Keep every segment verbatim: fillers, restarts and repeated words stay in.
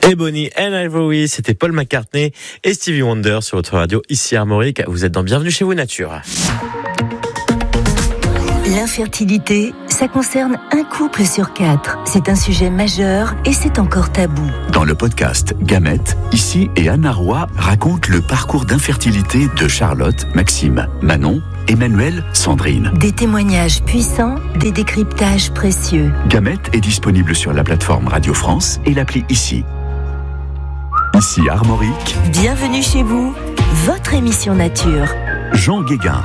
Ebony and Ivory, c'était Paul McCartney et Stevie Wonder sur votre radio, ici Armorique. Vous êtes dans Bienvenue chez vous Nature. L'infertilité, ça concerne un couple sur quatre. C'est un sujet majeur et c'est encore tabou. Dans le podcast Gamètes, ici et Anna Roy raconte le parcours d'infertilité de Charlotte, Maxime, Manon, Emmanuel, Sandrine. Des témoignages puissants, des décryptages précieux. Gamètes est disponible sur la plateforme Radio France et l'appli Ici. Ici Armorique. Bienvenue chez vous, votre émission nature. Jean Guéguin.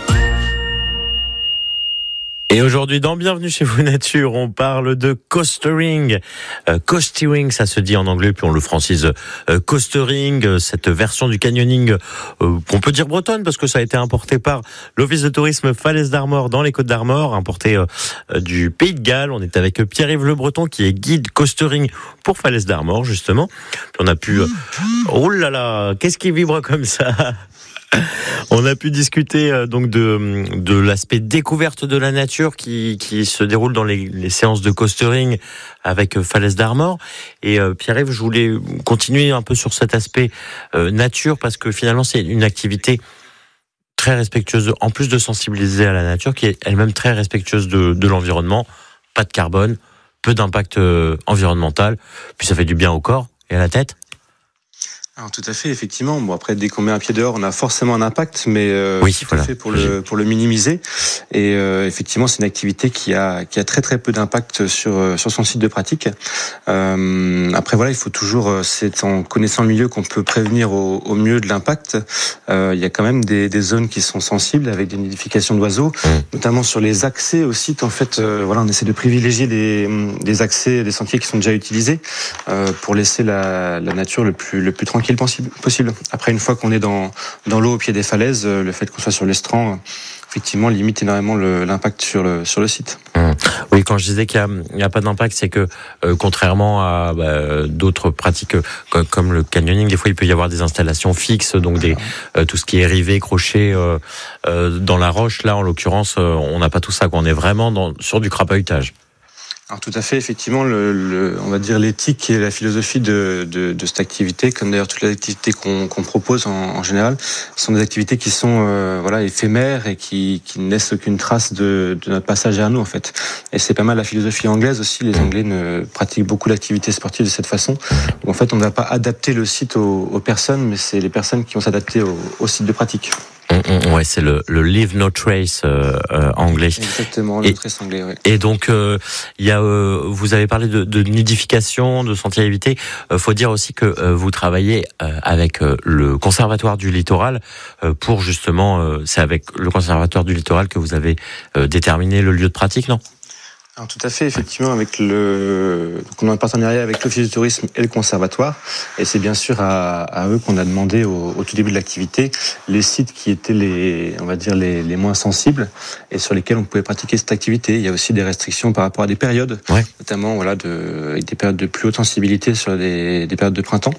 Et aujourd'hui, dans Bienvenue chez vous Nature, on parle de coastering. Euh, coastering, ça se dit en anglais, puis on le francise euh, coastering, euh, cette version du canyoning euh, qu'on peut dire bretonne, parce que ça a été importé par l'Office de tourisme Falaise d'Armor dans les Côtes d'Armor, importé euh, euh, du Pays de Galles. On est avec Pierre-Yves Le Breton, qui est guide coastering pour Falaise d'Armor, justement. Puis on a pu... Euh... Oh là là, qu'est-ce qui vibre comme ça ? On a pu discuter euh, donc de de l'aspect découverte de la nature qui qui se déroule dans les, les séances de coastering avec euh, Falaise d'Armor. Et euh, Pierre-Yves, je voulais continuer un peu sur cet aspect euh, nature, parce que finalement c'est une activité très respectueuse, en plus de sensibiliser à la nature, qui est elle-même très respectueuse de de l'environnement. Pas de carbone, peu d'impact euh, environnemental, puis ça fait du bien au corps et à la tête. Alors, tout à fait, effectivement. Bon, après, dès qu'on met un pied dehors, on a forcément un impact, mais euh, oui, tout voilà. à fait pour le pour le minimiser. Et euh, effectivement, c'est une activité qui a qui a très très peu d'impact sur sur son site de pratique. Euh, après, voilà, il faut toujours, c'est en connaissant le milieu qu'on peut prévenir au, au mieux de l'impact. Euh, il y a quand même des des zones qui sont sensibles avec des nidifications d'oiseaux, mmh. notamment sur les accès au site. En fait, euh, voilà, on essaie de privilégier des des accès, des sentiers qui sont déjà utilisés euh, pour laisser la la nature le plus le plus tranquille possible. Après, une fois qu'on est dans dans l'eau au pied des falaises, le fait qu'on soit sur l'estran, effectivement, limite énormément le, l'impact sur le sur le site. Mmh. Oui, quand je disais qu'il y a, il y a pas d'impact, c'est que euh, contrairement à bah, d'autres pratiques euh, comme le canyoning, des fois il peut y avoir des installations fixes, donc des euh, tout ce qui est rivé, crochet euh, euh, dans la roche. Là, en l'occurrence, euh, on n'a pas tout ça. Quoi. On est vraiment dans, sur du crapahutage. Alors tout à fait, effectivement, le, le, on va dire l'éthique et la philosophie de, de, de cette activité, comme d'ailleurs toutes les activités qu'on, qu'on propose en, en général, sont des activités qui sont euh, voilà éphémères et qui, qui ne laissent aucune trace de, de notre passage à nous en fait. Et c'est pas mal la philosophie anglaise aussi. Les Anglais ne pratiquent beaucoup l'activité sportive de cette façon. Où en fait, on ne va pas adapter le site aux, aux personnes, mais c'est les personnes qui vont s'adapter au, au site de pratique. Ouais, c'est le, le Leave No Trace euh, euh, anglais. Exactement, le et, trace anglais. Ouais. Et donc, il euh, y a, euh, vous avez parlé de, de nidification, de sentiers à éviter. Euh, faut dire aussi que euh, vous travaillez euh, avec euh, le Conservatoire du Littoral euh, pour justement, euh, c'est avec le Conservatoire du Littoral que vous avez euh, déterminé le lieu de pratique, non ? Alors, tout à fait, effectivement, avec le, on a un partenariat avec l'Office du tourisme et le conservatoire, et c'est bien sûr à, à eux qu'on a demandé au, au tout début de l'activité les sites qui étaient les, on va dire les, les moins sensibles et sur lesquels on pouvait pratiquer cette activité. Il y a aussi des restrictions par rapport à des périodes, ouais. notamment voilà de, avec des périodes de plus haute sensibilité sur des, des périodes de printemps.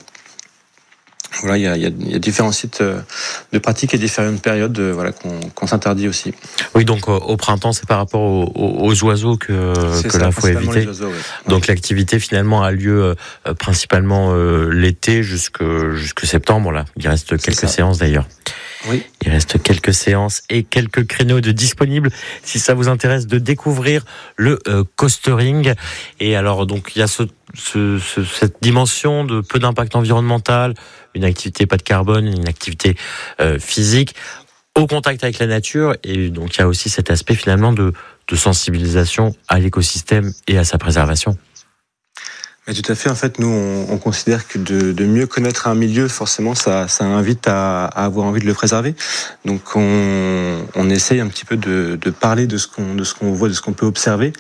Voilà, il y a, il y a, il y a différents sites de pratique et différentes périodes, voilà, qu'on, qu'on s'interdit aussi. Oui, donc au printemps, c'est par rapport aux, aux oiseaux que, c'est que ça, là, faut éviter. Oiseaux, ouais. Donc ouais. L'activité finalement a lieu euh, principalement euh, l'été jusque jusque septembre. Là, il reste quelques séances d'ailleurs. Oui. Il reste quelques séances et quelques créneaux de disponibles si ça vous intéresse de découvrir le euh, coastering. Et alors donc il y a ce, ce, ce, cette dimension de peu d'impact environnemental, une activité pas de carbone, une activité euh, physique au contact avec la nature, et donc il y a aussi cet aspect finalement de, de sensibilisation à l'écosystème et à sa préservation. Mais tout à fait. En fait, nous, on, on considère que de, de mieux connaître un milieu, forcément, ça, ça invite à, à avoir envie de le préserver. Donc, on, on essaye un petit peu de, de parler de ce qu'on, de ce qu'on voit, de ce qu'on peut observer,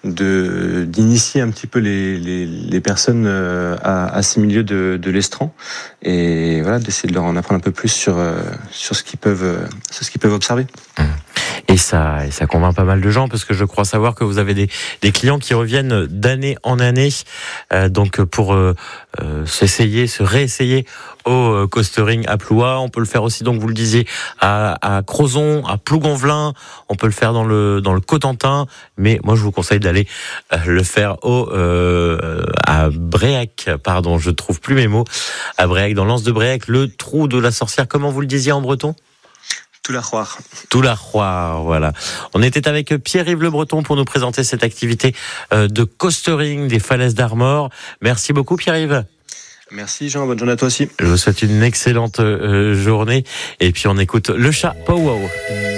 de d'initier un petit peu les, les, les personnes à, à ces milieux de, de l'estran, et voilà, d'essayer de leur en apprendre un peu plus sur sur ce qu'ils peuvent, sur ce qu'ils peuvent observer. Mmh. Et ça, et ça convainc pas mal de gens parce que je crois savoir que vous avez des, des clients qui reviennent d'année en année, euh, donc pour euh, euh, s'essayer, se réessayer au euh, Coastering à Ploua. On peut le faire aussi, donc vous le disiez, à, à Crozon, à Plougonvelin. On peut le faire dans le dans le Cotentin, mais moi je vous conseille d'aller euh, le faire au euh, à Bréac. Pardon, je trouve plus mes mots. À Bréac, dans l'Anse de Bréac, le trou de la sorcière. Comment vous le disiez en breton ? Tout la croire. Tout la croire, voilà. On était avec Pierre-Yves Le Breton pour nous présenter cette activité de coastering des falaises d'Armor. Merci beaucoup Pierre-Yves. Merci Jean, bonne journée à toi aussi. Je vous souhaite une excellente journée et puis on écoute le chat Pow Wow.